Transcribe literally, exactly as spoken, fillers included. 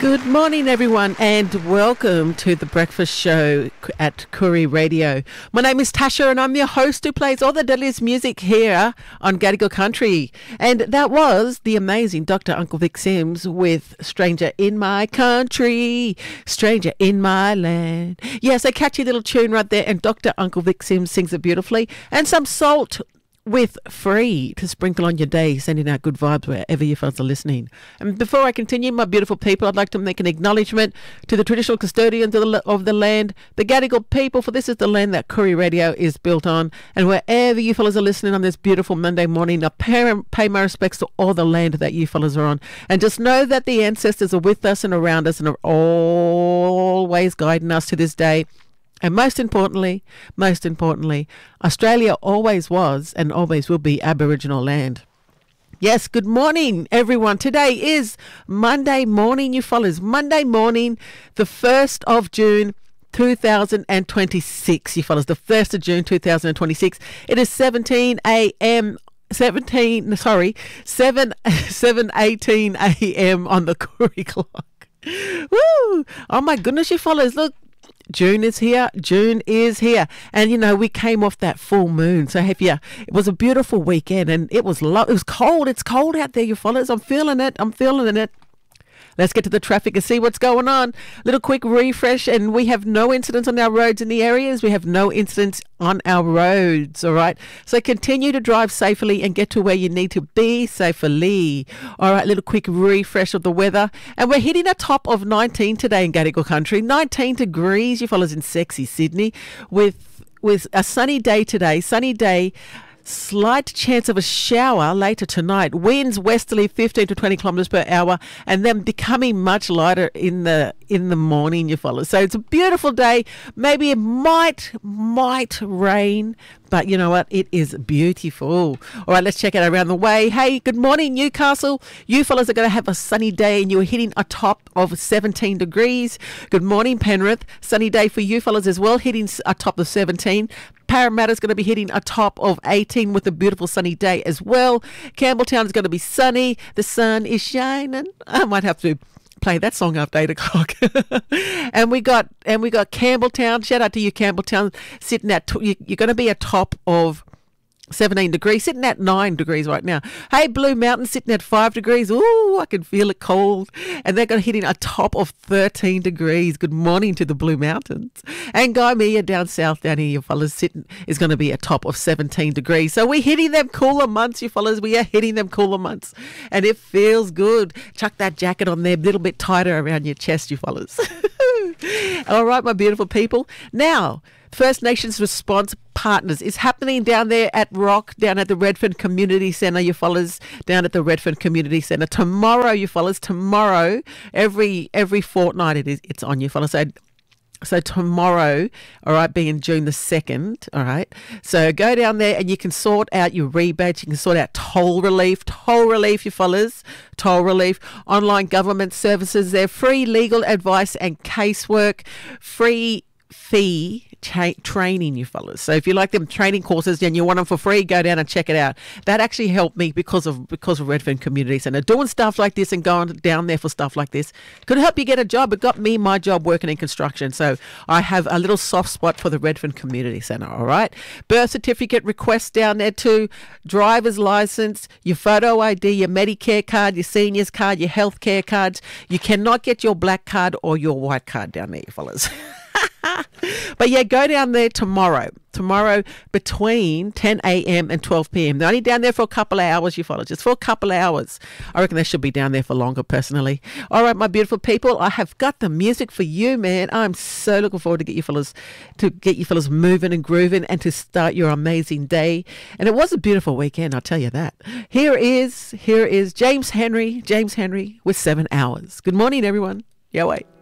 Good morning, everyone, and welcome to the breakfast show at Koori Radio. My name is Tasha, and I'm your host who plays all the deadliest music here on Gadigal Country. And that was the amazing Doctor Uncle Vic Sims with Stranger in My Country, Stranger in My Land. Yes, a catchy little tune right there, and Doctor Uncle Vic Sims sings it beautifully. And some salt with Free to sprinkle on your day, sending out good vibes wherever you fellas are listening. And before I continue, my beautiful people, I'd like to make an acknowledgement to the traditional custodians of the, of the land, the Gadigal people, for this is the land that Koori Radio is built on. And wherever you fellas are listening on this beautiful Monday morning, I pay, pay my respects to all the land that you fellas are on. And just know that the ancestors are with us and around us and are always guiding us to this day. And most importantly, most importantly, Australia always was and always will be Aboriginal land. Yes, good morning, everyone. Today is Monday morning, you fellas. Monday morning, the first of June, two thousand twenty-six, you fellas. The first of June, two thousand twenty-six. It is seventeen a.m. seventeen, sorry, seven, seven eighteen a.m. on the Koori clock. Woo! Oh my goodness, you fellas, look. June is here. June is here. And, you know, we came off that full moon. So if you, it was a beautiful weekend and it was lo- it was cold. It's cold out there, you fellas. I'm feeling it. I'm feeling it. Let's get to the traffic and see what's going on. Little quick refresh, and we have no incidents on our roads in the areas. We have no incidents on our roads, all right? So continue to drive safely and get to where you need to be safely. All right, little quick refresh of the weather. And we're hitting a top of nineteen today in Gadigal Country. nineteen degrees, you fellas, in sexy Sydney, with, with a sunny day today. Sunny day. Slight chance of a shower later tonight. Winds westerly fifteen to twenty kilometres per hour, and then becoming much lighter in the in the morning, you fellas. So it's a beautiful day. Maybe it might might rain, but you know what? It is beautiful. All right, let's check it around the way. Hey, good morning, Newcastle. You fellas are going to have a sunny day, and you're hitting a top of seventeen degrees. Good morning, Penrith. Sunny day for you fellas as well, hitting a top of seventeen. Parramatta's going to be hitting a top of eighteen with a beautiful sunny day as well. Campbelltown is going to be sunny. The sun is shining. I might have to play that song after eight o'clock. and we got and we got Campbelltown. Shout out to you, Campbelltown. Sitting at t- you're going to be a top of seventeen degrees, sitting at nine degrees right now. Hey, Blue Mountain sitting at five degrees. Ooh, I can feel it cold. And they're going to hitting a top of thirteen degrees. Good morning to the Blue Mountains. And Gymea down south, down here, you fellas, sitting is going to be a top of seventeen degrees. So we're hitting them cooler months, you fellas. We are hitting them cooler months. And it feels good. Chuck that jacket on there a little bit tighter around your chest, you fellas. All right, my beautiful people. Now, First Nations Response Partners is happening down there at Rock, down at the Redfern Community Centre, you fellas, down at the Redfern Community Centre. Tomorrow, you fellas, tomorrow, every every fortnight it is, it's on, you fellas. So, so tomorrow, all right, being June the second, all right. So go down there and you can sort out your rebates. You can sort out toll relief, toll relief, you fellas, toll relief, online government services there, free legal advice and casework, free fee cha- training, you fellas. So if you like them training courses and you want them for free, go down and check it out. That actually helped me because of because of Redfern Community Centre. Doing stuff like this and going down there for stuff like this could help you get a job. It got me my job working in construction. So I have a little soft spot for the Redfern Community Centre, all right? Birth certificate requests down there too, driver's licence, your photo I D, your Medicare card, your seniors card, your healthcare cards. You cannot get your black card or your white card down there, you fellas. But yeah, go down there tomorrow. Tomorrow between ten a.m. and twelve p.m. They're only down there for a couple of hours, you follow. Just for a couple of hours. I reckon they should be down there for longer, personally. All right, my beautiful people, I have got the music for you, man. I'm so looking forward to get you fellas to get you fellas moving and grooving and to start your amazing day. And it was a beautiful weekend, I'll tell you that. Here is here is James Henry, James Henry with Seven Hours. Good morning, everyone. Yeah, wait.